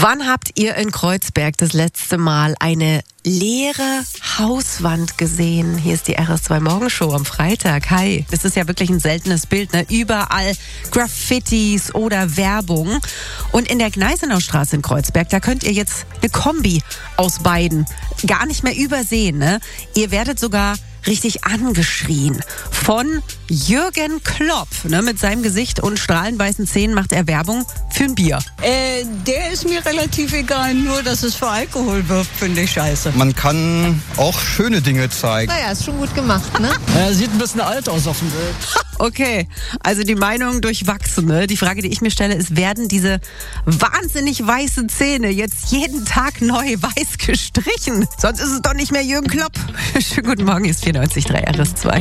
Wann habt ihr in Kreuzberg das letzte Mal eine leere Hauswand gesehen? Hier ist die RS2 Morgenshow am Freitag. Hi. Das ist ja wirklich ein seltenes Bild, ne? Überall Graffitis oder Werbung. Und in der Gneisenaustraße in Kreuzberg, da könnt ihr jetzt eine Kombi aus beiden gar nicht mehr übersehen, ne? Ihr werdet sogar richtig angeschrien. Von Jürgen Klopp, ne, mit seinem Gesicht und strahlenweißen Zähnen macht er Werbung für ein Bier. Der ist mir relativ egal, nur dass es für Alkohol wirbt, finde ich scheiße. Man kann auch schöne Dinge zeigen. Naja, ist schon gut gemacht, ne? Sieht ein bisschen alt aus auf dem Bild. Okay, also die Meinung durchwachsen, ne? Die Frage, die ich mir stelle, ist, werden diese wahnsinnig weißen Zähne jetzt jeden Tag neu weiß gestrichen? Sonst ist es doch nicht mehr Jürgen Klopp. Schönen guten Morgen, hier ist 94.3 RS2.